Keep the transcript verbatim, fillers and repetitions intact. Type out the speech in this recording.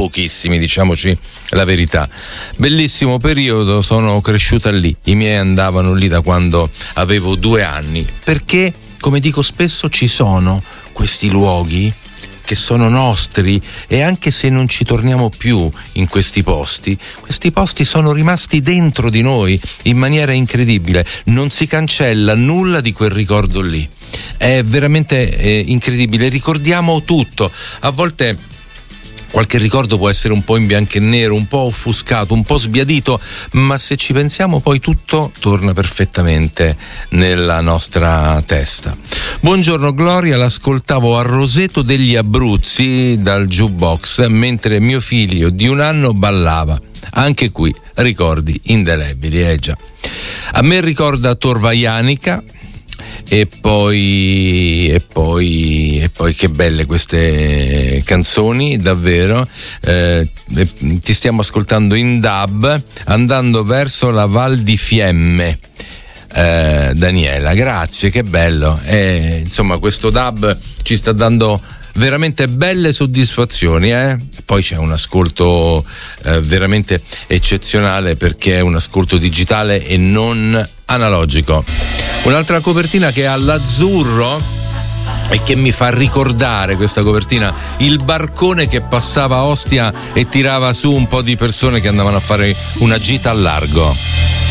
pochissimi, diciamoci la verità. Bellissimo periodo, sono cresciuta lì, i miei andavano lì da quando avevo due anni, perché, come dico spesso, ci sono questi luoghi che sono nostri, e anche se non ci torniamo più in questi posti, questi posti sono rimasti dentro di noi in maniera incredibile, non si cancella nulla di quel ricordo lì. È veramente eh, incredibile, ricordiamo tutto. A volte qualche ricordo può essere un po' in bianco e nero, un po' offuscato, un po' sbiadito, ma se ci pensiamo poi tutto torna perfettamente nella nostra testa. Buongiorno Gloria, l'ascoltavo a Roseto degli Abruzzi dal jukebox mentre mio figlio di un anno ballava. Anche qui ricordi indelebili, eh già. A me ricorda Torvaianica. E poi, e poi, e poi che belle queste canzoni, davvero. Eh, ti stiamo ascoltando in dub, andando verso la Val di Fiemme. Eh, Daniela, grazie, che bello. Eh, insomma, questo dub ci sta dando veramente belle soddisfazioni, eh? Poi c'è un ascolto eh, veramente eccezionale, perché è un ascolto digitale e non analogico. Un'altra copertina che ha l'azzurro e che mi fa ricordare, questa copertina, il barcone che passava a Ostia e tirava su un po' di persone che andavano a fare una gita al largo.